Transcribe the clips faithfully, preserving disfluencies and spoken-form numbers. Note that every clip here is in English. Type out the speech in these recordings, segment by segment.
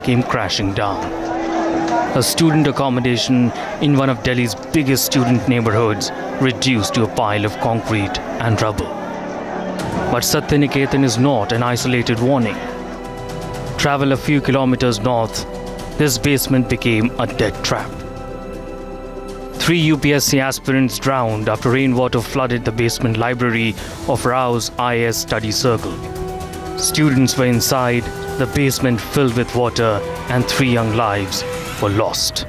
came crashing down. A student accommodation in one of Delhi's biggest student neighborhoods reduced to a pile of concrete and rubble. But Satyaniketan is not an isolated warning. Travel a few kilometers north, this basement became a death trap. Three U P S C aspirants drowned after rainwater flooded the basement library of Rao's I A S study circle. Students were inside, the basement filled with water, and three young lives were lost.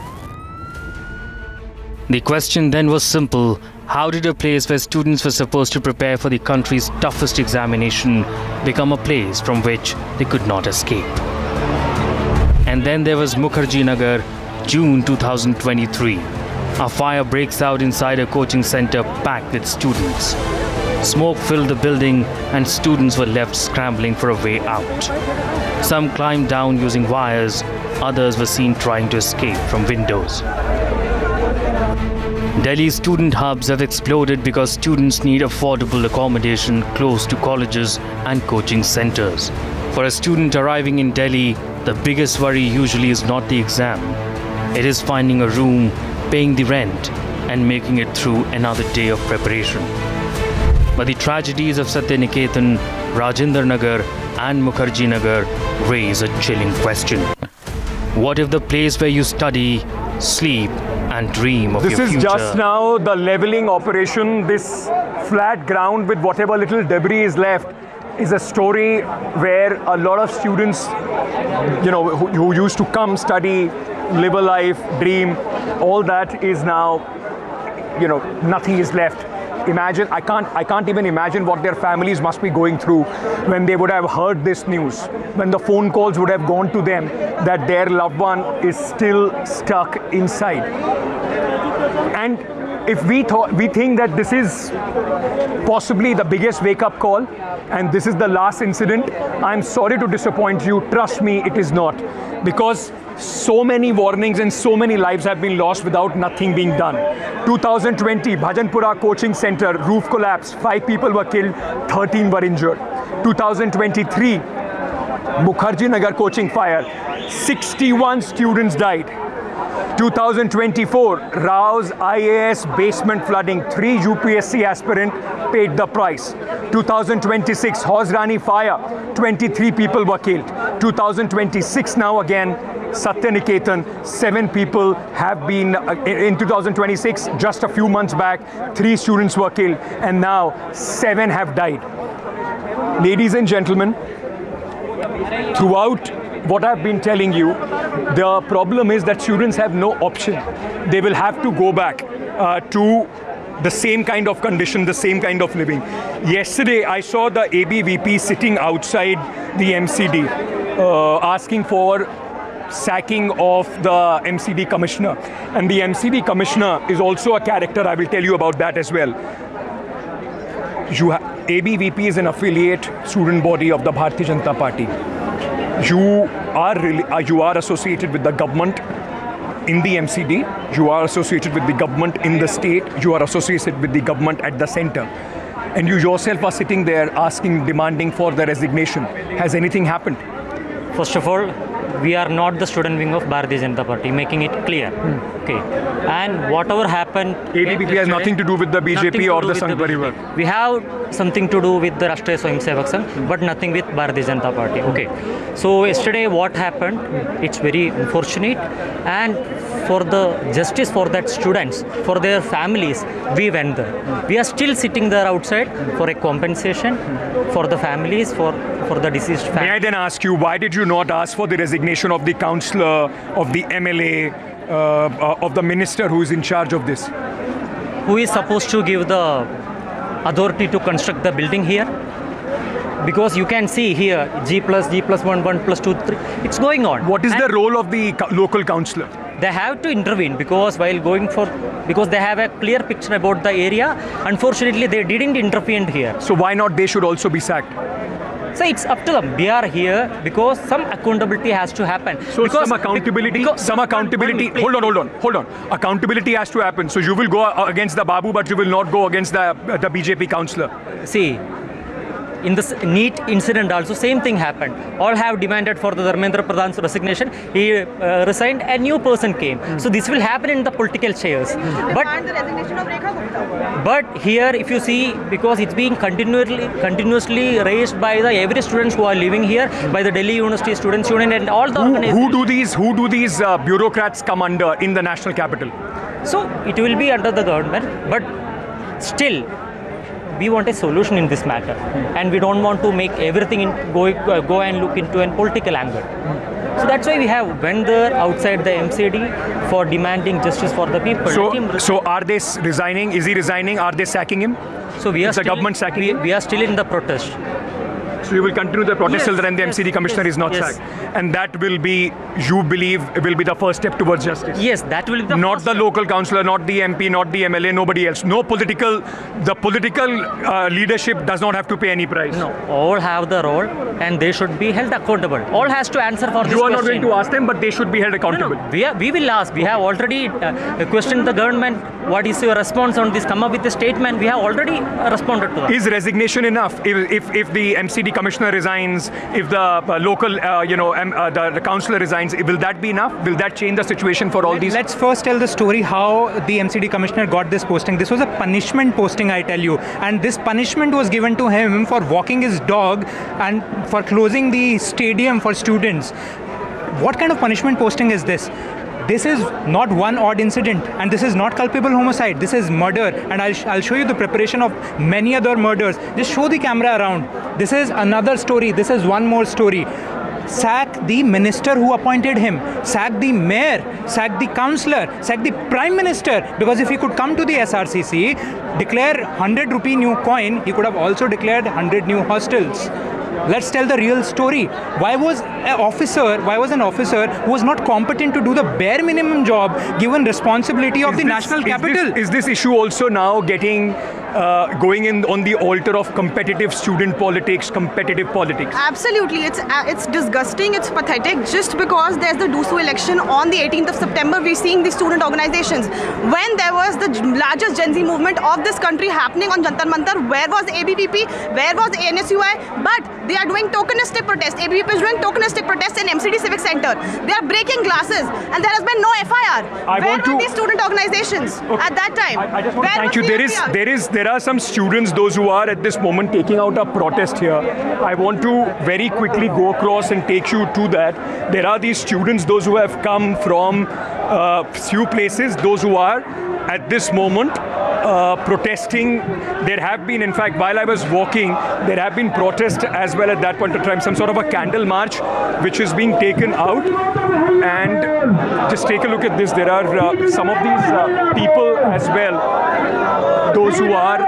The question then was simple: how did a place where students were supposed to prepare for the country's toughest examination become a place from which they could not escape? And then there was Mukherjee Nagar, June two thousand twenty-three. A fire breaks out inside a coaching center packed with students. Smoke filled the building and students were left scrambling for a way out. Some climbed down using wires, others were seen trying to escape from windows. Delhi's student hubs have exploded because students need affordable accommodation close to colleges and coaching centers. For a student arriving in Delhi, the biggest worry usually is not the exam. It is finding a room, paying the rent, and making it through another day of preparation. But the tragedies of Satyaniketan, Rajendra Nagar, and Mukherjee Nagar raise a chilling question. What if the place where you study, sleep, and dream of your future? This is just now the leveling operation. This flat ground with whatever little debris is left is a story where a lot of students, you know, who, who used to come study, live a life, dream, all that is now, you know, nothing is left. Imagine, I can't, I can't even imagine what their families must be going through when they would have heard this news, when the phone calls would have gone to them that their loved one is still stuck inside. And if we thought, we think that this is possibly the biggest wake-up call, and this is the last incident, I'm sorry to disappoint you. Trust me, it is not. Because so many warnings and so many lives have been lost without nothing being done. two thousand twenty, Bhajanpura Coaching Center, roof collapse, five people were killed, thirteen were injured. two thousand twenty-three, Mukherjee Nagar coaching fire, sixty-one students died. two thousand twenty-four, Rao's I A S basement flooding, three U P S C aspirant paid the price. two thousand twenty-six, Hausrani fire, twenty-three people were killed. two thousand twenty-six now again, Satyaniketan, seven people have been, uh, in two thousand twenty-six, just a few months back, three students were killed, and now seven have died. Ladies and gentlemen, throughout what I've been telling you, the problem is that students have no option. They will have to go back uh, to the same kind of condition, the same kind of living. Yesterday, I saw the A B V P sitting outside the M C D, uh, asking for sacking of the M C D commissioner. And the M C D commissioner is also a character. I will tell you about that as well. You A B V P is an affiliate student body of the Bharatiya Janata Party. You are, really, uh, you are associated with the government in the M C D, you are associated with the government in the state, you are associated with the government at the center. And you yourself are sitting there asking, demanding for the resignation. Has anything happened? First of all, we are not the student wing of Bharatiya Janata Party, making it clear. Hmm. Okay. And whatever happened... A B V P has nothing to do with the B J P or the Sangh Parivar. We have something to do with the Rashtriya Swayamsevak Sangh, hmm. but nothing with Bharatiya Janata Party. Okay. So yesterday what happened, hmm. it's very unfortunate, and for the justice for that students, for their families, we went there. Hmm. We are still sitting there outside hmm. for a compensation hmm. for the families, for, for the deceased families. May I then ask you, why did you not ask for the resignation of the councillor, of the M L A, uh, uh, of the minister who is in charge of this? Who is supposed to give the authority to construct the building here? Because you can see here, G plus, G plus one, one plus two, three, it's going on. What is and the role of the local councillor? They have to intervene because while going for, because they have a clear picture about the area, unfortunately they didn't intervene here. So why not they should also be sacked? So it's up to them. We are here because some accountability has to happen. So because, some accountability, because, some accountability, hold on, hold on, hold on. Accountability has to happen. So you will go against the Babu, but you will not go against the, the B J P councillor. See, in this NEET incident also, same thing happened. All have demanded for the Dharmendra Pradhan's resignation. He uh, resigned, a new person came. Mm. So this will happen in the political chairs. Mm. But the resignation of Rekha Gupta. But here, if you see, because it's being continually continuously raised by the every students who are living here, mm. by the Delhi University Students Union and all the who, organizations. Who do these? Who do these uh, bureaucrats come under in the national capital? So it will be under the government, but still, we want a solution in this matter, mm. and we don't want to make everything in go uh, go and look into a political angle. Mm. So that's why we have went there outside the M C D for demanding justice for the people. So, so are they resigning? Is he resigning? Are they sacking him? So we are it's still, the government sacking we, him? we are still in the protest. So you will continue the protest yes, till then the yes, M C D commissioner yes, is not yes. sacked. And that will be, you believe, will be the first step towards justice? Yes, that will be the Not first the step. local councillor, not the M P, not the M L A, nobody else. No political, the political uh, leadership does not have to pay any price. No, all have the role and they should be held accountable. All has to answer for this You are question. not going to ask them, but they should be held accountable. No, no, we, are, we will ask. We have already uh, questioned the government. What is your response on this? Come up with a statement. We have already uh, responded to that. Is resignation enough? If, if, if the M C D commissioner resigns, if the uh, local, uh, you know, um, uh, the, the councillor resigns, will that be enough? Will that change the situation for all Let, these? Let's first tell the story how the M C D commissioner got this posting. This was a punishment posting, I tell you. And this punishment was given to him for walking his dog and for closing the stadium for students. What kind of punishment posting is this? This is not one odd incident, and this is not culpable homicide. This is murder, and I'll, sh I'll show you the preparation of many other murders. Just show the camera around. This is another story. This is one more story. Sack the minister who appointed him, sack the mayor, sack the councillor, sack the prime minister, because if he could come to the S R C C, declare one hundred rupee new coin, he could have also declared one hundred new hostels. Let's tell the real story. Why was an officer, why was an officer who was not competent to do the bare minimum job given responsibility of is the this, national is capital? This, is this issue also now getting, uh, going in on the altar of competitive student politics, competitive politics? Absolutely, it's uh, it's disgusting, it's pathetic. Just because there's the DUSU election on the eighteenth of September, we're seeing the student organizations. When there was the largest Gen Z movement of this country happening on Jantar Mantar, where was A B P P? Where was A N S U I? But they are doing tokenistic protests. A B P P is doing tokenistic protests in M C D Civic Center. They are breaking glasses, and there has been no F I R. I Where want were to, these student organizations okay, at that time? I, I just want Where to thank you. was the There is, F I R? there is, there are some students, those who are at this moment taking out a protest here. I want to very quickly go across and take you to that. There are these students, those who have come from uh, few places, those who are at this moment Uh, protesting. There have been, in fact, while I was walking, there have been protests as well at that point of time, some sort of a candle march which is being taken out. And just take a look at this. There are uh, some of these uh, people as well, those who are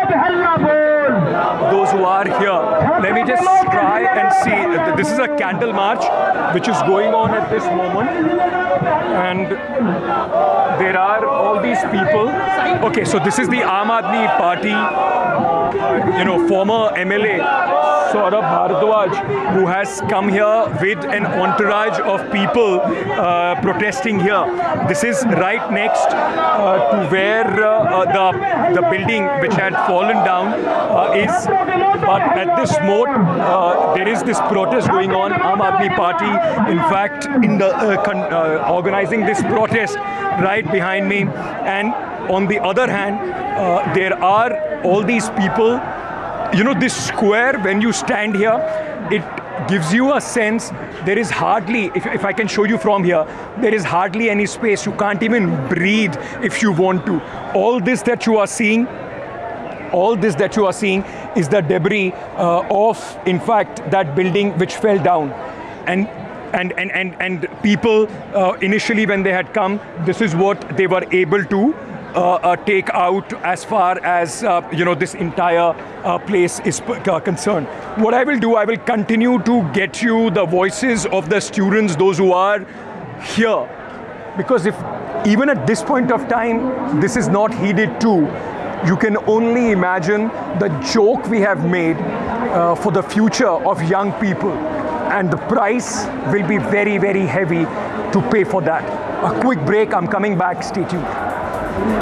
those who are here. Let me just try and see. This is a candle march which is going on at this moment, and there are all these people. Okay, so this is the Aam Aadmi Party, you know, former M L A Saurabh Bharadwaj, who has come here with an entourage of people uh, protesting here. This is right next uh, to where uh, uh, the the building which had fallen down uh, is. But at this moment, uh, there is this protest going on. Aam Aadmi Party, in fact, in the uh, con uh, organizing this protest right behind me, and on the other hand, uh, there are all these people. You know, this square, when you stand here, it gives you a sense. There is hardly, if, if I can show you from here, there is hardly any space. You can't even breathe if you want to. All this that you are seeing, all this that you are seeing is the debris uh, of, in fact, that building which fell down. And and and and, and people uh, initially, when they had come, this is what they were able to Uh, uh, take out as far as uh, you know, this entire uh, place is uh, concerned. What I will do, I will continue to get you the voices of the students, those who are here, because if even at this point of time this is not heeded too, you can only imagine the joke we have made uh, for the future of young people, and the price will be very, very heavy to pay for that. A quick break, I'm coming back, stay tuned.